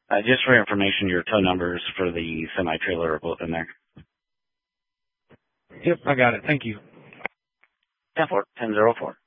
Just for information, your tow numbers for the semi-trailer are both in there. Yep, I got it. Thank you. 10-4, 10-0-4.